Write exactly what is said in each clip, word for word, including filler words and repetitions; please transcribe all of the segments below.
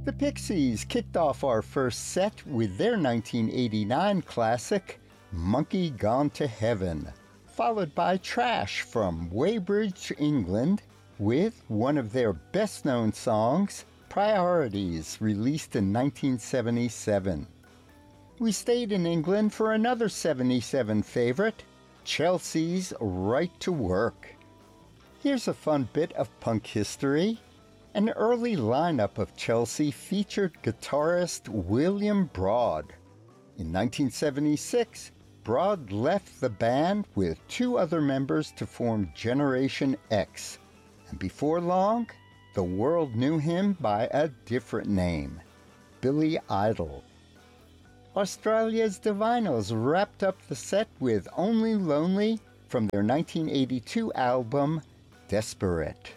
The Pixies kicked off our first set with their nineteen eighty-nine classic, Monkey Gone to Heaven, followed by Trash from Weybridge, England, with one of their best-known songs, Priorities, released in nineteen seventy-seven. We stayed in England for another seventy-seven favorite, Chelsea's Right to Work. Here's a fun bit of punk history. An early lineup of Chelsea featured guitarist William Broad. In nineteen seventy-six, Broad left the band with two other members to form Generation X, and before long, the world knew him by a different name, Billy Idol. Australia's Divinyls wrapped up the set with Only Lonely from their nineteen eighty-two album, Desperate.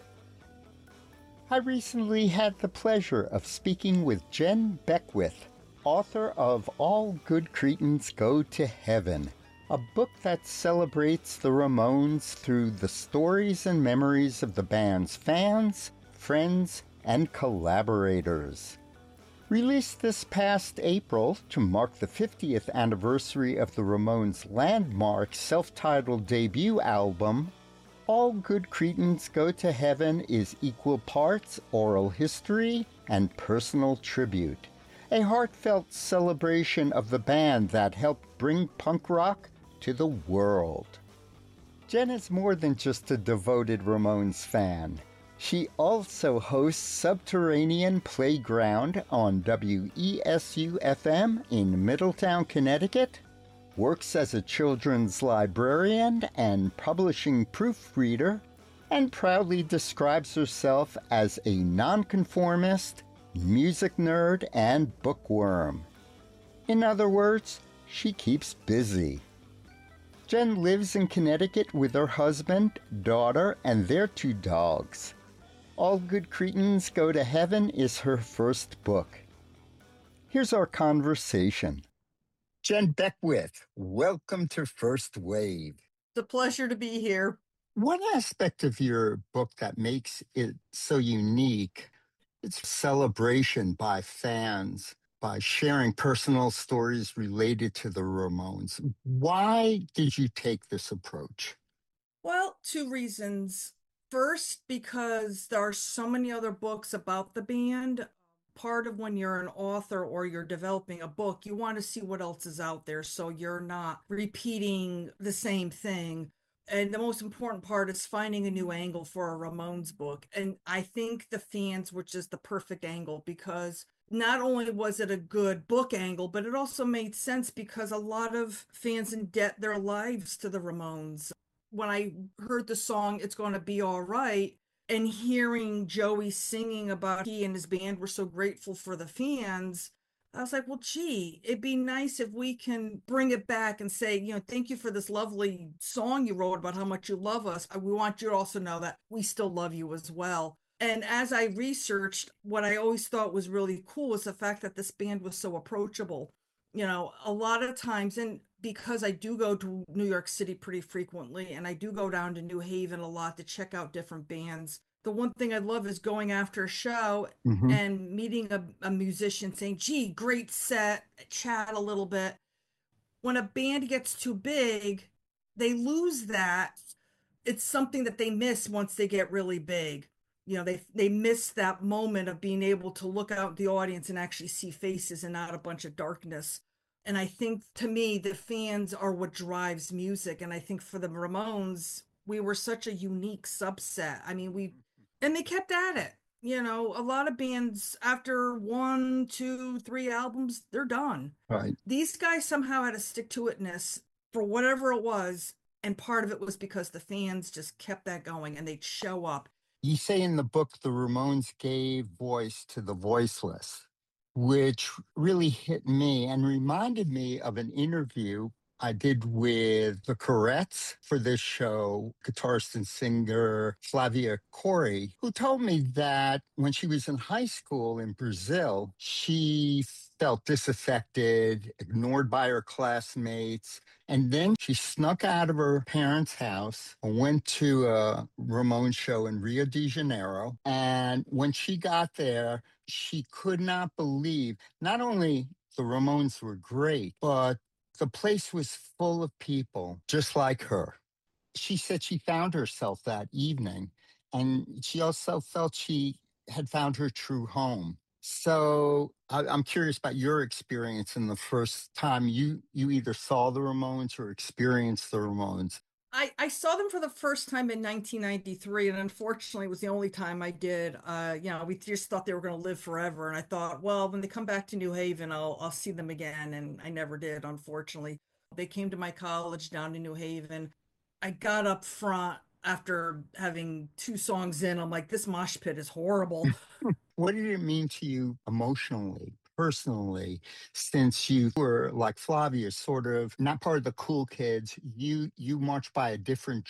I recently had the pleasure of speaking with Jen Beckwith, author of All Good Cretins Go to Heaven, a book that celebrates the Ramones through the stories and memories of the band's fans, friends, and collaborators. Released this past April to mark the fiftieth anniversary of the Ramones' landmark self-titled debut album, All Good Cretins Go to Heaven is equal parts oral history and personal tribute, a heartfelt celebration of the band that helped bring punk rock to the world. Jen is more than just a devoted Ramones fan. She also hosts Subterranean Playground on W E S U F M in Middletown, Connecticut, works as a children's librarian and publishing proofreader, and proudly describes herself as a nonconformist, music nerd, and bookworm. In other words, she keeps busy. Jen lives in Connecticut with her husband, daughter, and their two dogs. All Good Cretins Go to Heaven is her first book. Here's our conversation. Jen Beckwith, welcome to First Wave. It's a pleasure to be here. One aspect of your book that makes it so unique, it's celebration by fans, by sharing personal stories related to the Ramones. Why did you take this approach? Well, two reasons. First, because there are so many other books about the band. Part of when you're an author or you're developing a book, you want to see what else is out there so you're not repeating the same thing. And the most important part is finding a new angle for a Ramones book. And I think The Fans, which is the perfect angle, because not only was it a good book angle, but it also made sense because a lot of fans indebt their lives to the Ramones. When I heard the song, It's Gonna Be All Right, and hearing Joey singing about he and his band were so grateful for the fans, I was like, well, gee, it'd be nice if we can bring it back and say, you know, thank you for this lovely song you wrote about how much you love us. We want you to also know that we still love you as well. And as I researched, what I always thought was really cool was the fact that this band was so approachable. You know, a lot of times, and because I do go to New York City pretty frequently, and I do go down to New Haven a lot to check out different bands, the one thing I love is going after a show mm-hmm. and meeting a, a musician saying, gee, great set, chat a little bit. When a band gets too big, they lose that. It's something that they miss once they get really big. You know, they they miss that moment of being able to look out at the audience and actually see faces and not a bunch of darkness. And I think, to me, the fans are what drives music. And I think for the Ramones, we were such a unique subset. I mean, we, and they kept at it. You know, a lot of bands, after one, two, three albums, they're done. Right. These guys somehow had a stick-to-itness for whatever it was. And part of it was because the fans just kept that going and they'd show up. You say in the book, the Ramones gave voice to the voiceless, which really hit me and reminded me of an interview I did with the Corettes for this show, guitarist and singer Flavia Corey, who told me that when she was in high school in Brazil, she felt disaffected, ignored by her classmates. And then she snuck out of her parents' house and went to a Ramon show in Rio de Janeiro. And when she got there, she could not believe not only the Ramones were great, but the place was full of people just like her. She said she found herself that evening, and she also felt she had found her true home. So I, I'm curious about your experience in the first time you you either saw the Ramones or experienced the Ramones. I, I saw them for the first time in nineteen ninety-three, and unfortunately, it was the only time I did. Uh, you know, we just thought they were going to live forever, and I thought, well, when they come back to New Haven, I'll I'll see them again, and I never did, unfortunately. They came to my college down in New Haven. I got up front after having two songs in. I'm like, this mosh pit is horrible. What did it mean to you emotionally, personally, since you were like Flavia, sort of not part of the cool kids? You you marched by a different